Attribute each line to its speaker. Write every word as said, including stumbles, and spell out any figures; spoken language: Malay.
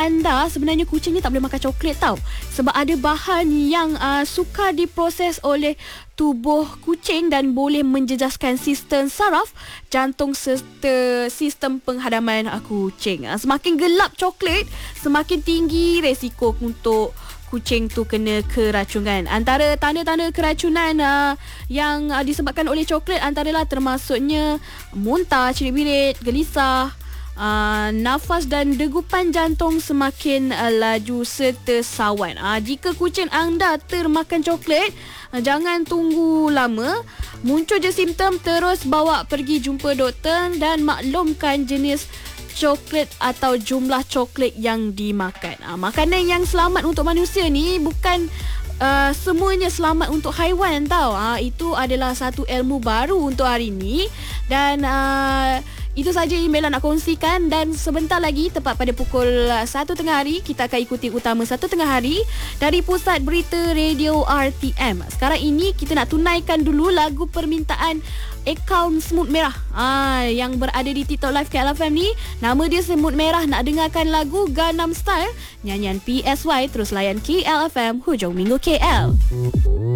Speaker 1: anda, sebenarnya kucing ni tak boleh makan coklat tau. Sebab ada bahan yang uh, sukar diproses oleh tubuh kucing dan boleh menjejaskan sistem saraf, jantung serta sistem penghadaman uh, kucing. Uh, semakin gelap coklat, semakin tinggi resiko untuk kucing tu kena keracunan. Antara tanda-tanda keracunan uh, yang uh, disebabkan oleh coklat antaralah termasuknya muntah, cerit-berit, gelisah, Uh, nafas dan degupan jantung semakin uh, laju serta sawan. Uh, jika kucing anda termakan coklat, uh, jangan tunggu lama. Muncul je simptom, terus bawa pergi jumpa doktor dan maklumkan jenis coklat atau jumlah coklat yang dimakan. Uh, makanan yang selamat untuk manusia ni bukan Uh, semuanya selamat untuk haiwan tau. uh, Itu adalah satu ilmu baru untuk hari ni. Dan uh, itu saja email yang nak kongsikan. Dan sebentar lagi, tepat pada pukul satu tengah hari, kita akan ikuti utama satu tengah hari dari Pusat Berita Radio R T M. Sekarang ini kita nak tunaikan dulu lagu permintaan akaun Semut Merah ah, yang berada di TikTok Live K L F M ni. Nama dia Semut Merah. Nak dengarkan lagu Gangnam Style, nyanyian P S Y. Terus layan K L F M Hujung Minggu K L.